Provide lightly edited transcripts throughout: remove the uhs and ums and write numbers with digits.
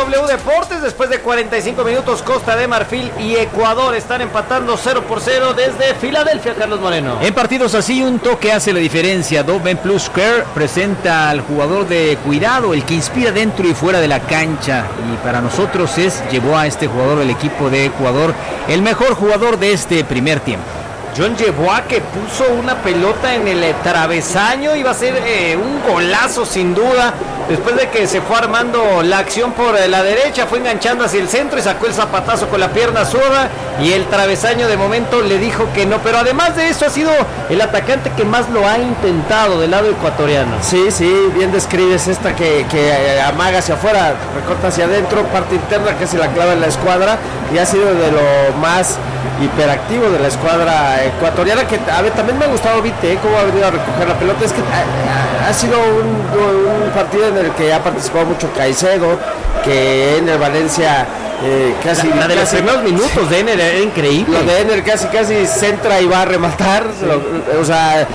W Deportes. Después de 45 minutos, Costa de Marfil y Ecuador están empatando 0-0 desde Filadelfia, Carlos Moreno. En partidos así, un toque hace la diferencia. Doven Plus Care presenta al jugador de cuidado, el que inspira dentro y fuera de la cancha. Y para nosotros llevó a este jugador del equipo de Ecuador el mejor jugador de este primer tiempo. John Yeboah, que puso una pelota en el travesaño, iba a ser un golazo sin duda, después de que se fue armando la acción por la derecha, fue enganchando hacia el centro y sacó el zapatazo con la pierna zurda, y el travesaño de momento le dijo que no, pero además de eso ha sido el atacante que más lo ha intentado del lado ecuatoriano. Sí, bien describes esta que amaga hacia afuera, recorta hacia adentro, parte interna que se la clava en la escuadra, y ha sido de lo más hiperactivo de la escuadra ecuatoriana, que a ver, también me ha gustado Vite, cómo ha venido a recoger la pelota. Es que ha sido un partido en el que ha participado mucho Caicedo, que Ener Valencia casi... La de los primeros minutos de Ener era increíble. Lo de Ener casi centra y va a rematar, sí. O sea...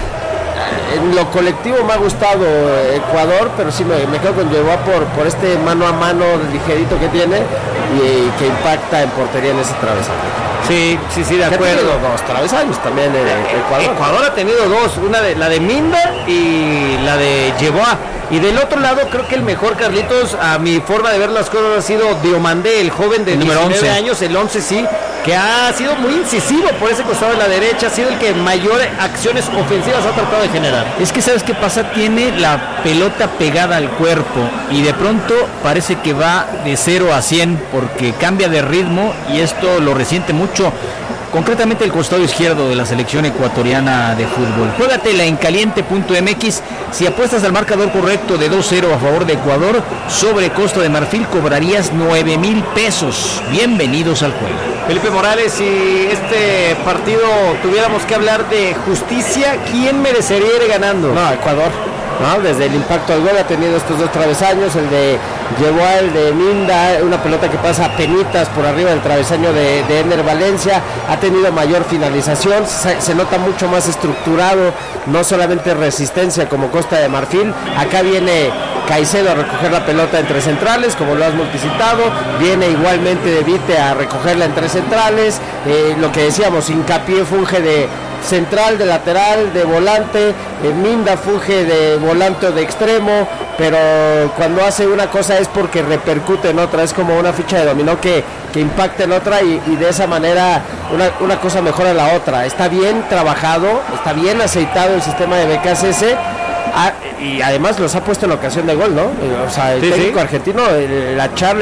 En lo colectivo me ha gustado Ecuador, pero sí me quedo con Yeboah por este mano a mano ligerito que tiene y que impacta en portería en ese travesaño. Sí, de acuerdo. Dos travesaños también Ecuador. Ecuador ha tenido dos, la de Minda y la de Yeboah. Y del otro lado, creo que el mejor, Carlitos, a mi forma de ver las cosas, ha sido Diomandé, el joven de 19 años, el 11 sí, que ha sido muy incisivo por ese costado de la derecha, ha sido el que mayor acciones ofensivas ha tratado de generar. Es que, ¿sabes qué pasa? Tiene la pelota pegada al cuerpo y de pronto parece que va de 0 a 100 porque cambia de ritmo, y esto lo resiente mucho. Concretamente el costado izquierdo de la selección ecuatoriana de fútbol. Juégatela en caliente.mx. Si apuestas al marcador correcto de 2-0 a favor de Ecuador sobre Costa de Marfil, cobrarías 9,000 pesos. Bienvenidos al juego. Felipe Morales, si este partido tuviéramos que hablar de justicia, ¿quién merecería ir ganando? No, Ecuador. ¿No? Desde el impacto al gol ha tenido estos dos travesaños, el de Yeboah, el de Minda, una pelota que pasa a penitas por arriba del travesaño de Ener Valencia, ha tenido mayor finalización, se nota mucho más estructurado, no solamente resistencia como Costa de Marfil. Acá viene Caicedo a recoger la pelota entre centrales, como lo has multicitado, viene igualmente De Vite a recogerla entre centrales, lo que decíamos, Hincapié funge de central, de lateral, de volante, Minda funge de volante o de extremo, pero cuando hace una cosa es porque repercute en otra, es como una ficha de dominó que impacta en otra, y de esa manera una cosa mejora la otra. Está bien trabajado, está bien aceitado el sistema de BKSS, y además los ha puesto en ocasión de gol, ¿no? O sea, el técnico argentino, la charla